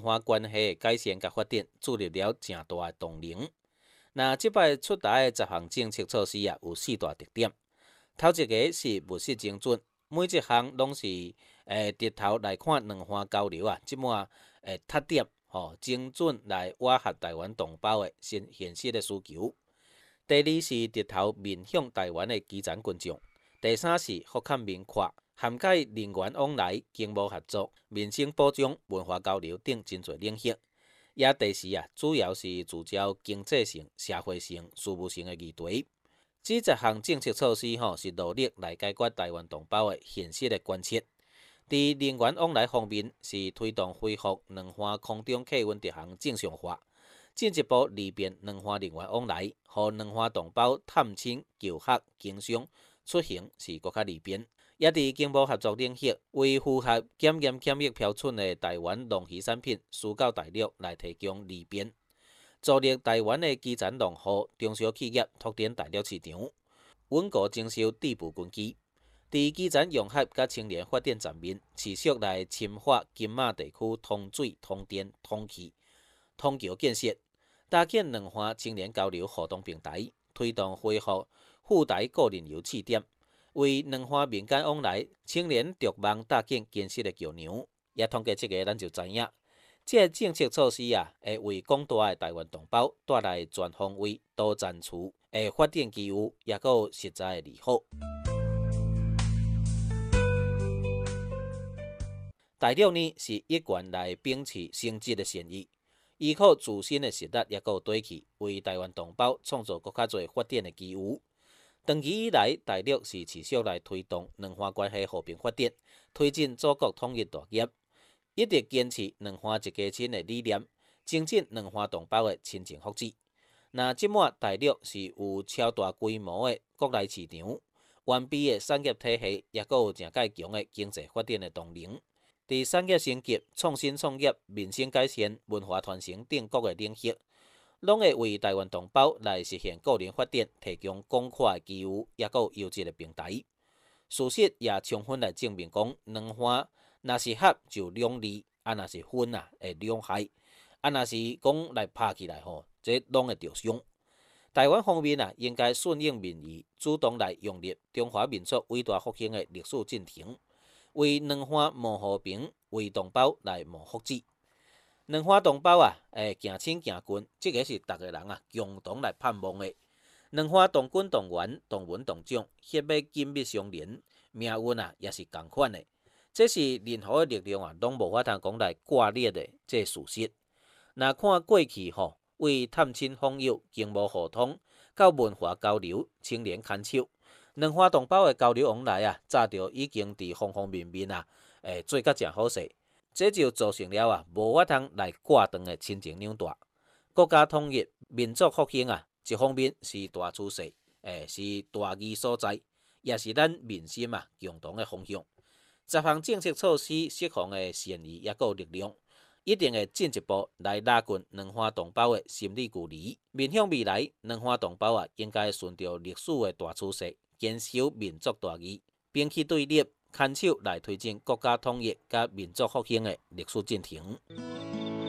化关系的改善甲发展注入了正大的动能。那即摆出台的10项政策措施有4大特点。头一个是物质精准，每一项拢是直头来看两岸交流即满特点精准来瓦合台湾同胞的现实的需求。第二是直头面向台湾的基层群众。第三是复勘明确，涵盖人员往来、经贸合作、民生保障、文化交流等真侪领域。也第四主要是聚焦经济性、社会性、事务性的议题。这10项政策措施是努力来解决台湾同胞的现实的关切。在人员往来方面，是推动恢复两岸空中客运直航正常化，进一步利便两岸人员往来，让两岸同胞探亲、求学、经商、出行是更较利便。也在经贸合作领域，为符合检验检疫标准的台湾农渔产品输到大陆来提供利便。助力台湾的基层农户、中小企业拓展大陆市场，稳固征收地步根基。在基层融合甲青年发展层面，持续来深化金马地区通水、通电、通气、通桥建设，搭建两岸青年交流互动平台，推动恢复赴台个人游试点，为两岸民间往来、青年着梦搭建坚实的桥梁。也通过这个，咱就知影。这个政策措施会为广大的台湾同胞带来全方位、多层次的发展机遇，也有实在的利好。大陆呢是一贯来秉持升级的善意，依靠自身的实力也有底气，为台湾同胞创造更较多发展的机遇。长期以来，大陆是持续来推动两岸关系和平发展，推进祖国统一大业。一直坚持两岸一家亲的理念，增进两岸同胞的亲情福祉。那即满大陆是有超大规模的国内市场、完备的产业体系，也有正介强的经济发展的动能。在产业升级、创新创业、民生改善、文化传承等各个领域，拢会为台湾同胞来实现个人发展提供广阔的机遇，也有优质的平台。事实也充分来证明讲，两岸若是合就两利，若是分会两害，若是讲来拍起来这拢会着伤。台湾方面应该顺应民意，主动来用力中华民族伟大复兴的历史进程，为两岸谋和平，为同胞来谋福祉。两岸同胞行亲行近，这个是大家人共同来盼望的。两岸同根同源、同文同种，血脉紧密相连，命运也是同款的。这是任何的力量拢无法通讲来挂裂的这事实。那看过去为探亲访友、经贸互通，到文化交流、青年牵手，两岸同胞的交流往来早就已经伫方方面面做甲真好势。这就造成了无法通来挂断的亲情纽带。国家统一、民族复兴一方面是大趋势，是大义所在，也是咱民心共同的方向。10项政策措施释放的善意也有力量，一定会进一步来拉近两岸同胞的心理距离。面向未来，两岸同胞应该顺着历史的大趋势，坚守民族大义，摒弃对立，牵手来推进国家统一甲民族复兴的历史进程。